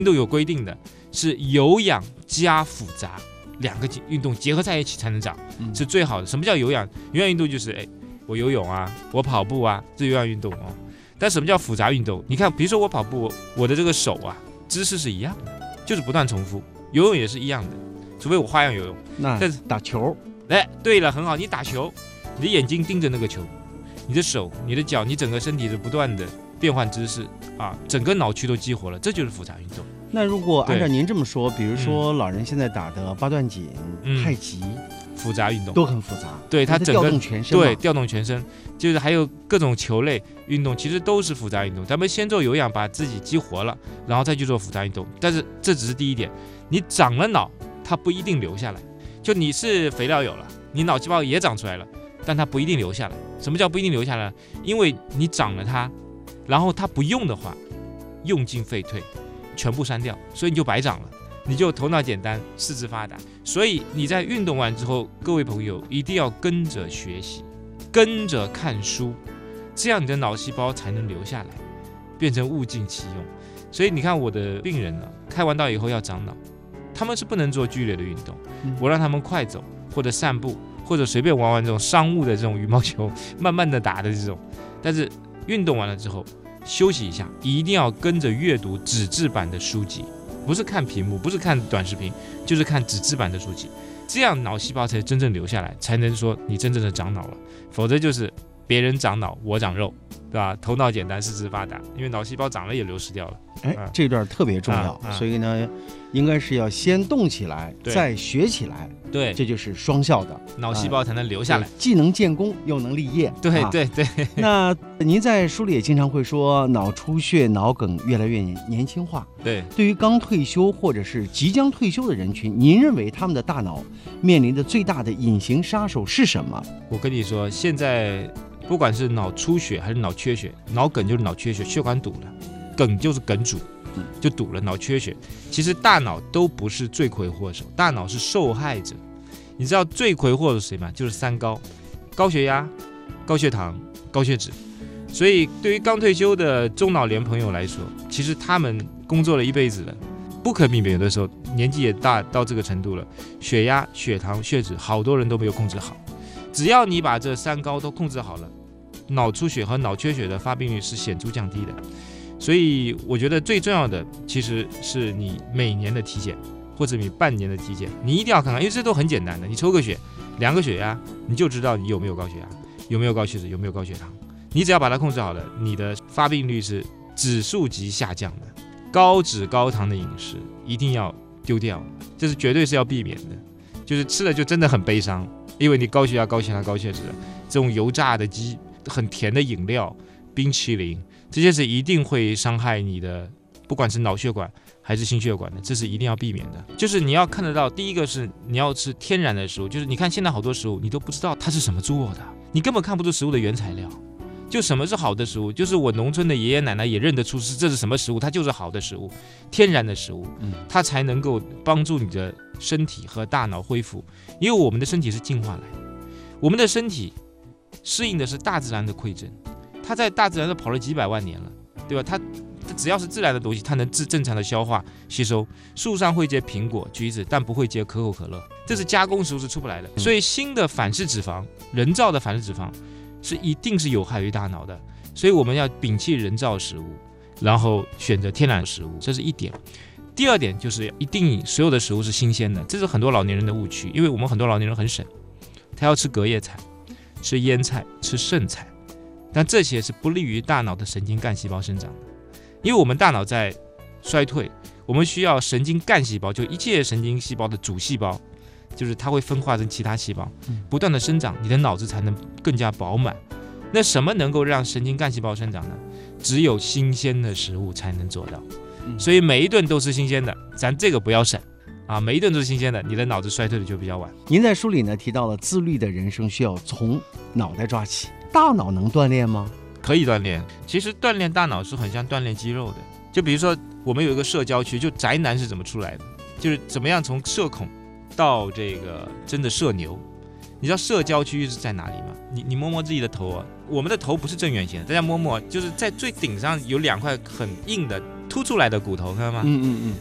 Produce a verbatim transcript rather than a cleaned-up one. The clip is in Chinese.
运动有规定的是有氧加复杂两个运动结合在一起才能长， 嗯、 是最好的。什么叫有氧？有氧运动就是哎，我游泳啊，我跑步啊，这有氧运动哦。但什么叫复杂运动？你看，比如说我跑步，我的这个手啊姿势是一样的，就是不断重复。游泳也是一样的，除非我花样游泳。 那但是打球， 哎，对了，很好，你打球，你的眼睛盯着那个球，你的手、你的脚、你整个身体是不断的变换姿势啊，整个脑区都激活了，这就是复杂运动。 那如果按照您这么说，比如说老人现在打的八段锦、 嗯、 太极， 复杂运动都很复杂， 对它整个调动全身， 对调动全身，就是还有各种球类运动，其实都是复杂运动。咱们先做有氧，把自己激活了，然后再去做复杂运动。但是这只是第一点，你长了脑，它不一定留下来。就你是肥料有了，你脑细胞也长出来了，但它不一定留下来。什么叫不一定留下来？因为你长了它，然后它不用的话，用进废退，全部删掉，所以你就白长了。你就头脑简单，四肢发达。所以你在运动完之后，各位朋友一定要跟着学习，跟着看书，这样你的脑细胞才能留下来，变成物尽其用。所以你看我的病人呢、啊，开完刀以后要长脑，他们是不能做剧烈的运动，我让他们快走或者散步，或者随便玩玩这种商务的这种羽毛球，慢慢的打的这种。但是运动完了之后休息一下，一定要跟着阅读纸质版的书籍。不是看屏幕，不是看短视频，就是看纸质版的书籍，这样脑细胞才真正留下来，才能说你真正的长脑了。否则就是别人长脑，我长肉，对吧？头脑简单，四肢发达，因为脑细胞长了也流失掉了。 哎，这段特别重要， 啊啊、 所以呢，应该是要先动起来，再学起来。 对， 这就是双效的， 脑细胞才能留下来， 呃、既能建功又能立业。 对对对。 那您在书里也经常会说，脑出血、脑梗越来越年轻化。 对， 对于刚退休或者是即将退休的人群，您认为他们的大脑面临的最大的隐形杀手是什么？ 我跟你说，现在不管是脑出血还是脑缺血，脑梗就是脑缺血，血管堵了，梗就是梗阻。就堵了，脑缺血。其实大脑都不是罪魁祸首，大脑是受害者。你知道罪魁祸首是谁吗？就是三高：高血压、高血糖、高血脂。所以对于刚退休的中老年朋友来说，其实他们工作了一辈子了，不可避免，有的时候年纪也大到这个程度了，血压、血糖、血脂，好多人都没有控制好。只要你把这三高都控制好了，脑出血和脑缺血的发病率是显著降低的。所以我觉得最重要的其实是你每年的体检，或者你半年的体检，你一定要看看，因为这都很简单的，你抽个血，量个血压，你就知道你有没有高血压，有没有高血脂，有没有高血糖。你只要把它控制好了，你的发病率是指数级下降的。高脂高糖的饮食一定要丢掉，这是绝对是要避免的。就是吃了就真的很悲伤，因为你高血压、高血糖、高血脂，这种油炸的鸡、很甜的饮料、冰淇淋。这些是一定会伤害你的，不管是脑血管还是心血管的，这是一定要避免的。就是你要看得到，第一个是你要吃天然的食物，就是你看现在好多食物你都不知道它是什么做的，你根本看不出食物的原材料。就什么是好的食物，就是我农村的爷爷奶奶也认得出是这是什么食物，它就是好的食物，天然的食物，它才能够帮助你的身体和大脑恢复。因为我们的身体是进化来的，我们的身体适应的是大自然的馈赠。它在大自然都跑了几百万年了，对吧？它只要是自然的东西，它能正常的消化吸收。树上会结苹果、橘子，但不会结可口可乐，这是加工食物是出不来的。所以新的反式脂肪，人造的反式脂肪，是一定是有害于大脑的。所以我们要摒弃人造食物，然后选择天然食物，这是一点。第二点就是一定所有的食物是新鲜的，这是很多老年人的误区，因为我们很多老年人很省，他要吃隔夜菜、吃腌菜、吃剩菜。但这些是不利于大脑的神经干细胞生长的，因为我们大脑在衰退，我们需要神经干细胞，就一切神经细胞的主细胞，就是它会分化成其他细胞，不断的生长，你的脑子才能更加饱满。那什么能够让神经干细胞生长呢？只有新鲜的食物才能做到。所以每一顿都是新鲜的，咱这个不要省啊！每一顿都是新鲜的，你的脑子衰退的就比较晚。 您在书里呢提到了自律的人生需要从脑袋抓起。大脑能锻炼吗？ 可以锻炼。其实锻炼大脑是很像锻炼肌肉的。就比如说我们有一个社交区，就宅男是怎么出来的？就是怎么样从社恐到这个真的社牛。你知道社交区域是在哪里吗？你你摸摸自己的头啊，我们的头不是正圆形，大家摸摸，就是在最顶上有两块很硬的凸出来的骨头，看到吗？ 嗯嗯嗯，